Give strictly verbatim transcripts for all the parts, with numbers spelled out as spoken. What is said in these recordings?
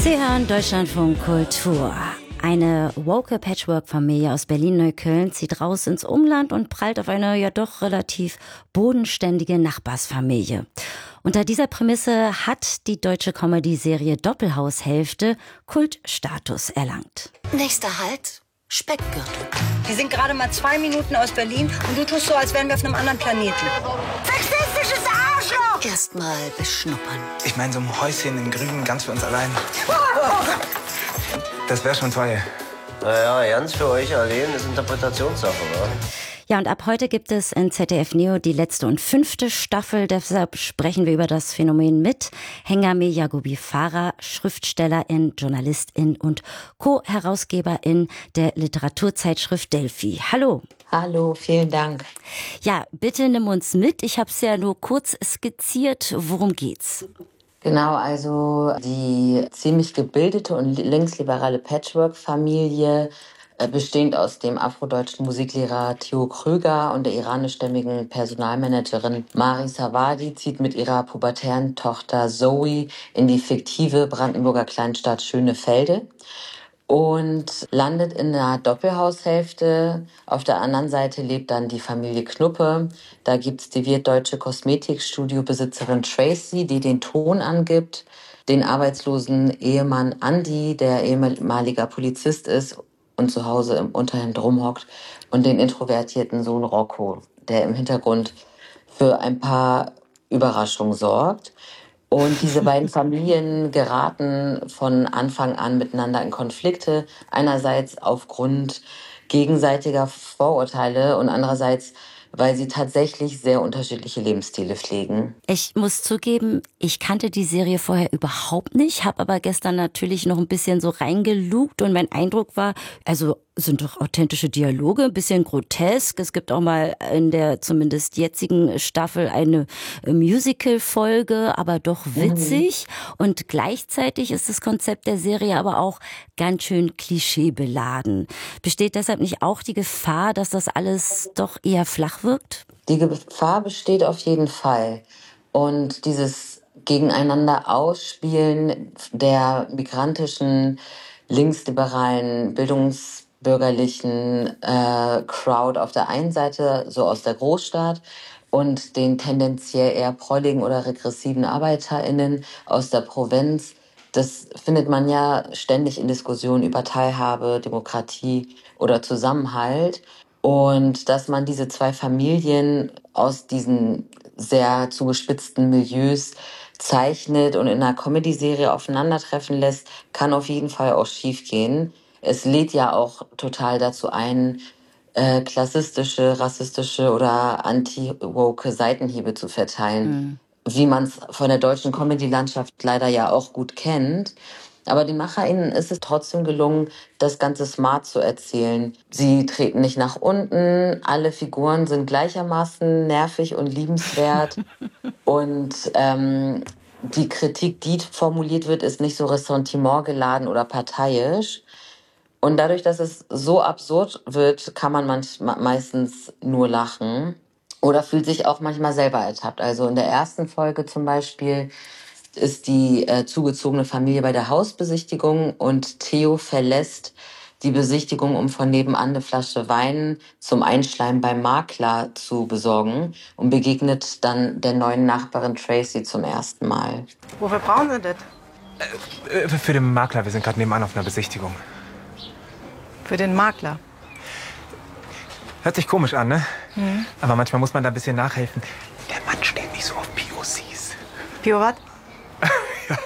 Sie hören Deutschlandfunk Kultur. Eine woke Patchwork-Familie aus Berlin-Neukölln zieht raus ins Umland und prallt auf eine ja doch relativ bodenständige Nachbarsfamilie. Unter dieser Prämisse hat die deutsche Comedy-Serie Doppelhaushälfte Kultstatus erlangt. Nächster Halt, Speckgürtel. Wir sind gerade mal zwei Minuten aus Berlin und du tust so, als wären wir auf einem anderen Planeten. Sexistisches Arschloch! Erstmal beschnuppern. Ich meine, so ein Häuschen im Grünen, ganz für uns allein. Das wäre schon toll. Naja, ganz für euch allein ist Interpretationssache, wa? Ja, und ab heute gibt es in Z D F Neo die letzte und fünfte Staffel. Deshalb sprechen wir über das Phänomen mit Hengame Yagubi Farah, Schriftstellerin, Journalistin und Co-Herausgeberin der Literaturzeitschrift Delphi. Hallo. Hallo, vielen Dank. Ja, bitte nimm uns mit. Ich habe es ja nur kurz skizziert. Worum geht's? Genau, also die ziemlich gebildete und linksliberale Patchwork-Familie, bestehend aus dem afrodeutschen Musiklehrer Theo Kröger und der iranischstämmigen Personalmanagerin Mari Savadi, zieht mit ihrer pubertären Tochter Zoe in die fiktive Brandenburger Kleinstadt Schönefelde und landet in einer Doppelhaushälfte. Auf der anderen Seite lebt dann die Familie Knuppe. Da gibt's die wirtdeutsche Kosmetikstudiobesitzerin Tracy, die den Ton angibt, den arbeitslosen Ehemann Andy, der ehemaliger Polizist ist und zu Hause im Unterhemd rumhockt, und den introvertierten Sohn Rocco, der im Hintergrund für ein paar Überraschungen sorgt. Und diese beiden Familien geraten von Anfang an miteinander in Konflikte. Einerseits aufgrund gegenseitiger Vorurteile und andererseits, weil sie tatsächlich sehr unterschiedliche Lebensstile pflegen. Ich muss zugeben, ich kannte die Serie vorher überhaupt nicht, habe aber gestern natürlich noch ein bisschen so reingelugt und mein Eindruck war, also sind doch authentische Dialoge, ein bisschen grotesk. Es gibt auch mal in der zumindest jetzigen Staffel eine Musical-Folge, aber doch witzig. Mhm. Und gleichzeitig ist das Konzept der Serie aber auch ganz schön klischeebeladen. Besteht deshalb nicht auch die Gefahr, dass das alles doch eher flach wirkt? Die Gefahr besteht auf jeden Fall. Und dieses Gegeneinander Ausspielen der migrantischen, linksliberalen, Bildungs bürgerlichen äh, Crowd auf der einen Seite, so aus der Großstadt, und den tendenziell eher prolligen oder regressiven ArbeiterInnen aus der Provinz. Das findet man ja ständig in Diskussionen über Teilhabe, Demokratie oder Zusammenhalt. Und dass man diese zwei Familien aus diesen sehr zugespitzten Milieus zeichnet und in einer Comedy-Serie aufeinandertreffen lässt, kann auf jeden Fall auch schiefgehen. Es lädt ja auch total dazu ein, äh, klassistische, rassistische oder anti-woke Seitenhiebe zu verteilen, mhm. wie man es von der deutschen Comedy-Landschaft leider ja auch gut kennt. Aber den MacherInnen ist es trotzdem gelungen, das Ganze smart zu erzählen. Sie treten nicht nach unten, alle Figuren sind gleichermaßen nervig und liebenswert. und ähm, die Kritik, die formuliert wird, ist nicht so ressentimentgeladen oder parteiisch. Und dadurch, dass es so absurd wird, kann man manch, meistens nur lachen oder fühlt sich auch manchmal selber ertappt. Also in der ersten Folge zum Beispiel ist die äh, zugezogene Familie bei der Hausbesichtigung und Theo verlässt die Besichtigung, um von nebenan eine Flasche Wein zum Einschleimen beim Makler zu besorgen und begegnet dann der neuen Nachbarin Tracy zum ersten Mal. Wofür brauchen Sie das? Äh, für den Makler, wir sind gerade nebenan auf einer Besichtigung. Für den Makler? Hört sich komisch an, ne? Mhm. Aber manchmal muss man da ein bisschen nachhelfen. Der Mann steht nicht so auf P O Cs. P O was? ja.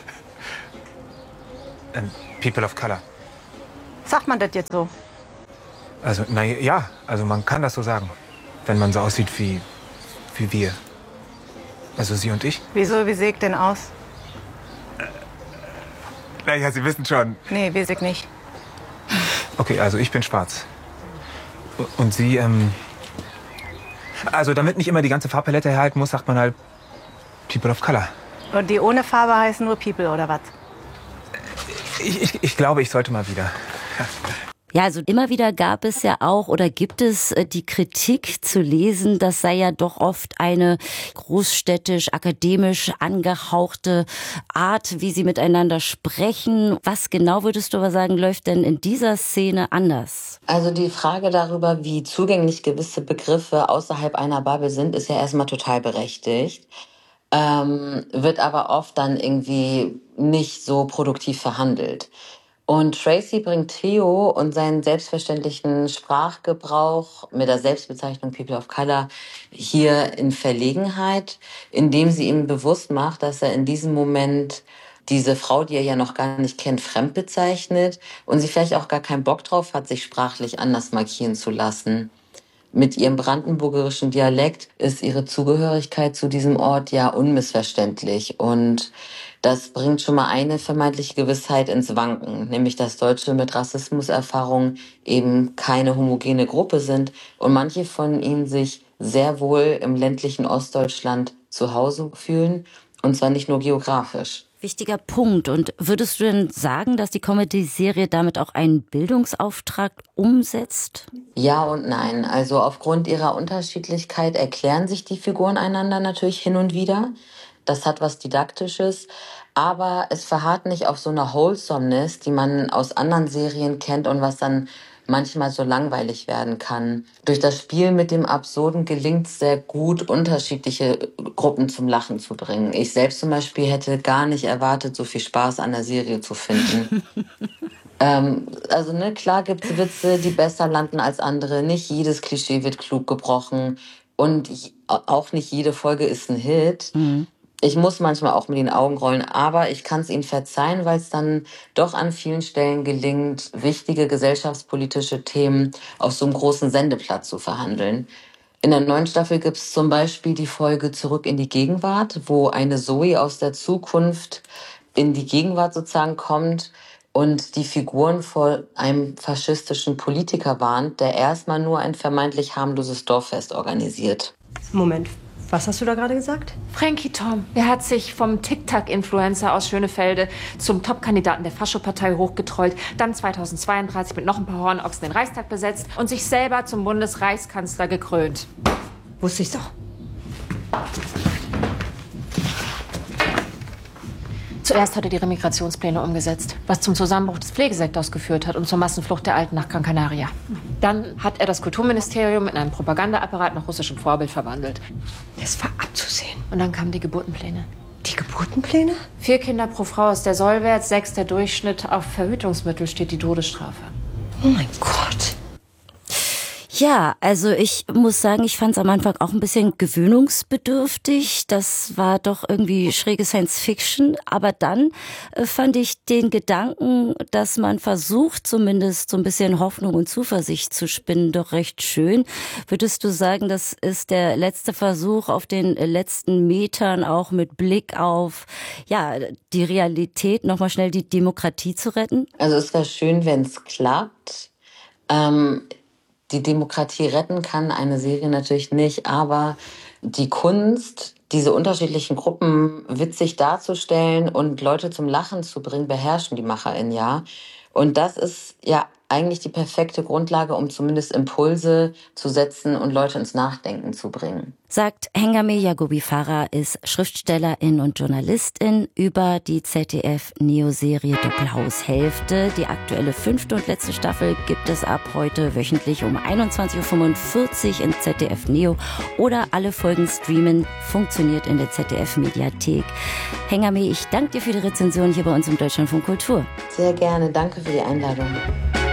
ähm, People of Color. Sagt man das jetzt so? Also, na ja, also man kann das so sagen. Wenn man so aussieht wie, wie wir. Also Sie und ich. Wieso, wie sehe ich denn aus? Äh, naja, Sie wissen schon. Nee, weiß ich nicht. Okay, also ich bin schwarz. Und Sie, ähm... Also damit nicht immer die ganze Farbpalette herhalten muss, sagt man halt People of Color. Und die ohne Farbe heißen nur People, oder was? Ich, ich, ich glaube, ich sollte mal wieder. Ja. Ja, also immer wieder gab es ja auch oder gibt es die Kritik zu lesen, das sei ja doch oft eine großstädtisch, akademisch angehauchte Art, wie sie miteinander sprechen. Was genau würdest du aber sagen, läuft denn in dieser Szene anders? Also die Frage darüber, wie zugänglich gewisse Begriffe außerhalb einer Bubble sind, ist ja erstmal total berechtigt. Ähm, wird aber oft dann irgendwie nicht so produktiv verhandelt. Und Tracy bringt Theo und seinen selbstverständlichen Sprachgebrauch mit der Selbstbezeichnung People of Color hier in Verlegenheit, indem sie ihm bewusst macht, dass er in diesem Moment diese Frau, die er ja noch gar nicht kennt, fremd bezeichnet und sie vielleicht auch gar keinen Bock drauf hat, sich sprachlich anders markieren zu lassen. Mit ihrem brandenburgerischen Dialekt ist ihre Zugehörigkeit zu diesem Ort ja unmissverständlich. Und das bringt schon mal eine vermeintliche Gewissheit ins Wanken, nämlich dass Deutsche mit Rassismuserfahrung eben keine homogene Gruppe sind und manche von ihnen sich sehr wohl im ländlichen Ostdeutschland zu Hause fühlen, und zwar nicht nur geografisch. Wichtiger Punkt. Und würdest du denn sagen, dass die Comedy-Serie damit auch einen Bildungsauftrag umsetzt? Ja und nein. Also aufgrund ihrer Unterschiedlichkeit erklären sich die Figuren einander natürlich hin und wieder. Das hat was Didaktisches, aber es verharrt nicht auf so einer Wholesomeness, die man aus anderen Serien kennt und was dann manchmal so langweilig werden kann. Durch das Spiel mit dem Absurden gelingt es sehr gut, unterschiedliche Gruppen zum Lachen zu bringen. Ich selbst zum Beispiel hätte gar nicht erwartet, so viel Spaß an der Serie zu finden. ähm, also ne, klar gibt es Witze, die besser landen als andere. Nicht jedes Klischee wird klug gebrochen und auch nicht jede Folge ist ein Hit. Mhm. Ich muss manchmal auch mit den Augen rollen, aber ich kann es ihnen verzeihen, weil es dann doch an vielen Stellen gelingt, wichtige gesellschaftspolitische Themen auf so einem großen Sendeplatz zu verhandeln. In der neuen Staffel gibt es zum Beispiel die Folge Zurück in die Gegenwart, wo eine Zoe aus der Zukunft in die Gegenwart sozusagen kommt und die Figuren vor einem faschistischen Politiker warnt, der erstmal nur ein vermeintlich harmloses Dorffest organisiert. Moment. Was hast du da gerade gesagt? Frankie Tom, der hat sich vom TikTok-Influencer aus Schönefelde zum Top-Kandidaten der Faschopartei hochgetrollt, dann zweitausendzweiunddreißig mit noch ein paar Hornochsen den Reichstag besetzt und sich selber zum Bundesreichskanzler gekrönt. Wusste ich's doch. Zuerst hat er die Remigrationspläne umgesetzt, was zum Zusammenbruch des Pflegesektors geführt hat und zur Massenflucht der Alten nach Gran Canaria. Dann hat er das Kulturministerium in einen Propagandaapparat nach russischem Vorbild verwandelt. Das war abzusehen. Und dann kamen die Geburtenpläne. Die Geburtenpläne? Vier Kinder pro Frau ist der Sollwert, sechs der Durchschnitt. Auf Verhütungsmittel steht die Todesstrafe. Oh mein Gott. Ja, also ich muss sagen, ich fand es am Anfang auch ein bisschen gewöhnungsbedürftig. Das war doch irgendwie schräge Science-Fiction. Aber dann äh, fand ich den Gedanken, dass man versucht, zumindest so ein bisschen Hoffnung und Zuversicht zu spinnen, doch recht schön. Würdest du sagen, das ist der letzte Versuch auf den letzten Metern, auch mit Blick auf ja die Realität, nochmal schnell die Demokratie zu retten? Also es wäre schön, wenn es klappt. Ähm Die Demokratie retten kann eine Serie natürlich nicht, aber die Kunst, diese unterschiedlichen Gruppen witzig darzustellen und Leute zum Lachen zu bringen, beherrschen die MacherInnen ja. Und das ist ja eigentlich die perfekte Grundlage, um zumindest Impulse zu setzen und Leute ins Nachdenken zu bringen. Sagt Hengame Yaghoubi Farah, ist Schriftstellerin und Journalistin über die Z D F-Neo-Serie Doppelhaushälfte. Die aktuelle fünfte und letzte Staffel gibt es ab heute wöchentlich um einundzwanzig Uhr fünfundvierzig in Z D F Neo oder alle Folgen streamen, funktioniert in der Z D F-Mediathek. Hengame, ich danke dir für die Rezension hier bei uns im Deutschlandfunk Kultur. Sehr gerne, danke für die Einladung.